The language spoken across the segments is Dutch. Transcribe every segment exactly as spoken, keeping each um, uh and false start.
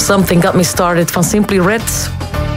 Something Got Me Started van Simply Red.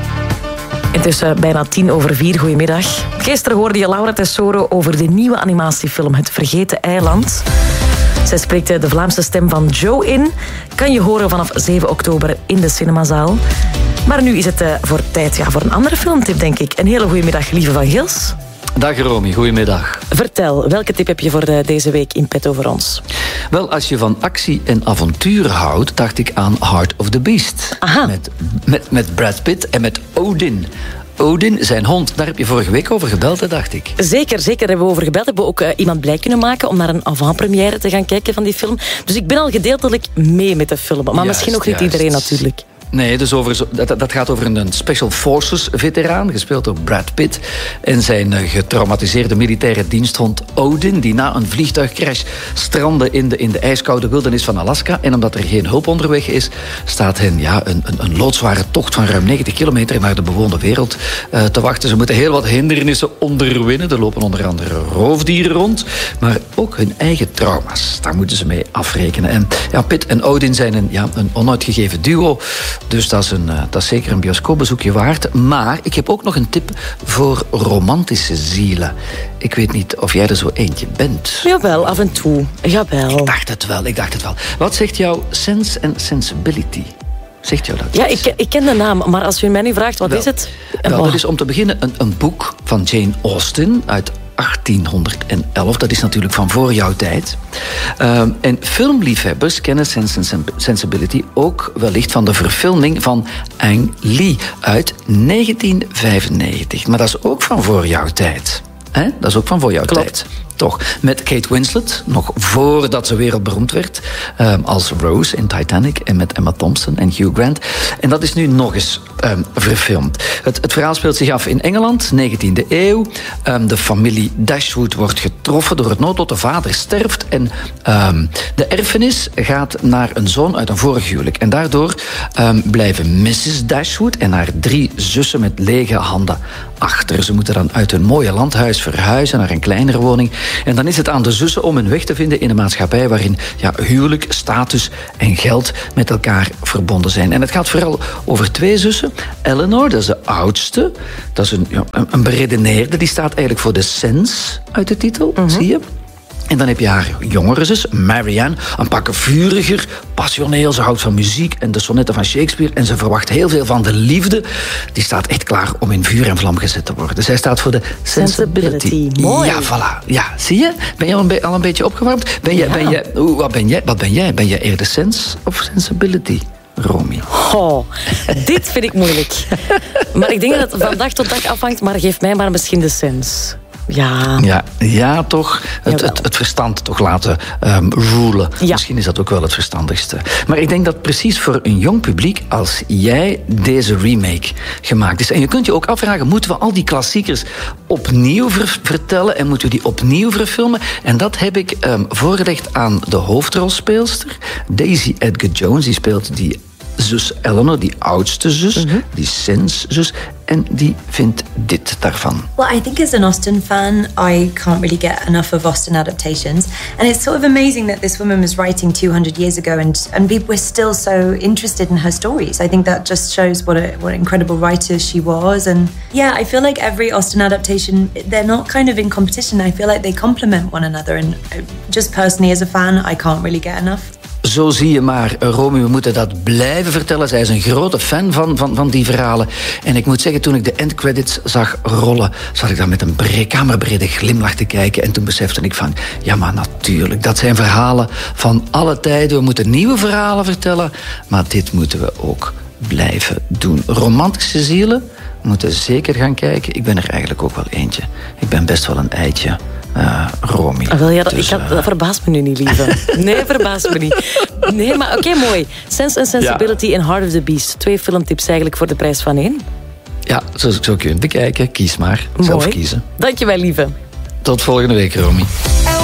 Intussen bijna tien over vier. Goedemiddag. Gisteren hoorde je Laura Tesoro over de nieuwe animatiefilm Het Vergeten Eiland. Zij spreekt de Vlaamse stem van Joe in. Kan je horen vanaf zeven oktober in de cinemazaal. Maar nu is het voor tijd ja, voor een andere filmtip, denk ik. Een hele goede middag, Lieve van Gils. Dag Romy, goedemiddag. Vertel, welke tip heb je voor deze week in petto voor ons? Wel, als je van actie en avontuur houdt, dacht ik aan Heart of the Beast. Aha. Met, met, met Brad Pitt en met Odin. Odin, zijn hond, daar heb je vorige week over gebeld, hè, dacht ik. Zeker, zeker. Daar hebben we over gebeld. Hebben we ook uh, iemand blij kunnen maken om naar een avant-première te gaan kijken van die film. Dus ik ben al gedeeltelijk mee met de film. Maar Juist, misschien nog niet juist. iedereen natuurlijk. Nee, dus over, dat, dat gaat over een Special Forces veteraan, gespeeld door Brad Pitt. En zijn getraumatiseerde militaire diensthond Odin, die na een vliegtuigcrash strandde in de, in de ijskoude wildernis van Alaska. En omdat er geen hulp onderweg is, staat hen ja, een, een, een loodzware tocht van ruim negentig kilometer naar de bewoonde wereld uh, te wachten. Ze moeten heel wat hindernissen onderwinnen. Er lopen onder andere roofdieren rond, maar ook hun eigen trauma's. Daar moeten ze mee afrekenen. En ja, Pitt en Odin zijn een, ja, een onuitgegeven duo. Dus dat is, een, dat is zeker een bioscoopbezoekje waard. Maar ik heb ook nog een tip voor romantische zielen. Ik weet niet of jij er zo eentje bent. Jawel, af en toe. Jawel. Ik dacht het wel, ik dacht het wel. Wat zegt jouw Sense and Sensibility? Zegt jou dat? Ja, ik, ik ken de naam, maar als u mij nu vraagt, wat wel, is het? Wel, dat is om te beginnen een, een boek van Jane Austen uit achttienhonderdelf. Dat is natuurlijk van voor jouw tijd. Uh, en filmliefhebbers kennen Sense and Sensibility ook wellicht van de verfilming van Ang Lee uit negentien vijfennegentig. Maar dat is ook van voor jouw tijd. Hè? Dat is ook van voor jouw Klopt. tijd. Toch, met Kate Winslet, nog voordat ze wereldberoemd werd, um, als Rose in Titanic en met Emma Thompson en Hugh Grant. En dat is nu nog eens um, verfilmd. Het, het verhaal speelt zich af in Engeland, negentiende eeuw. Um, de familie Dashwood wordt getroffen door het noodlot. De vader sterft en um, de erfenis gaat naar een zoon uit een vorig huwelijk. En daardoor um, blijven missus Dashwood en haar drie zussen met lege handen achter. Ze moeten dan uit hun mooie landhuis verhuizen naar een kleinere woning. En dan is het aan de zussen om hun weg te vinden in een maatschappij waarin ja, huwelijk, status en geld met elkaar verbonden zijn. En het gaat vooral over twee zussen. Eleanor, dat is de oudste. Dat is een, ja, een beredeneerde. Die staat eigenlijk voor de sens uit de titel, mm-hmm. Zie je? En dan heb je haar jongere zus, Marianne, een pak vuriger, passioneel. Ze houdt van muziek en de sonnetten van Shakespeare. En ze verwacht heel veel van de liefde. Die staat echt klaar om in vuur en vlam gezet te worden. Zij staat voor de sensibility. sensibility. Mooi. Ja, voilà. Ja, zie je? Ben je al een, be- al een beetje opgewarmd? Ben je, ja. ben je, oe, wat, ben jij, wat ben jij? Ben je eerder sense of sensibility, Romy? Oh, dit vind ik moeilijk. Maar ik denk dat het van dag tot dag afhangt. Maar geef mij maar misschien de sens. Ja. Ja, ja, toch. Het, het, het verstand toch laten um, rulen. Ja. Misschien is dat ook wel het verstandigste. Maar ik denk dat precies voor een jong publiek als jij deze remake gemaakt is. En je kunt je ook afvragen, moeten we al die klassiekers opnieuw ver- vertellen en moeten we die opnieuw verfilmen? En dat heb ik um, voorgelegd aan de hoofdrolspeelster, Daisy Edgar Jones. Die speelt die zus Eleanor, die oudste zus, mm-hmm. die Sens-zus. En die vindt dit daarvan. Well, I think as an Austen fan, I can't really get enough of Austen adaptations. And it's sort of amazing that this woman was writing two hundred years ago and, and people were still so interested in her stories. I think that just shows what a, what an incredible writer she was. And yeah, I feel like every Austen adaptation, they're not kind of in competition. I feel like they complement one another. And just personally as a fan, I can't really get enough. Zo zie je maar, Romy, we moeten dat blijven vertellen. Zij is een grote fan van, van, van die verhalen. En ik moet zeggen, toen ik de endcredits zag rollen, zat ik daar met een bre- kamerbrede glimlach te kijken. En toen besefte ik van, ja, maar natuurlijk, dat zijn verhalen van alle tijden. We moeten nieuwe verhalen vertellen, maar dit moeten we ook blijven doen. Romantische zielen moeten zeker gaan kijken. Ik ben er eigenlijk ook wel eentje. Ik ben best wel een eitje. Uh, Romy. Ah, wel, ja, dat, dus, ik had, uh... dat verbaast me nu niet, lieve. Nee, verbaast me niet. Nee, maar oké, okay, mooi. Sense and Sensibility ja. en Heart of the Beast. Twee filmtips eigenlijk voor de prijs van één. Ja, zo, zo kun je het bekijken. Kies maar. Mooi. Zelf kiezen. Dankjewel, lieve. Tot volgende week, Romy.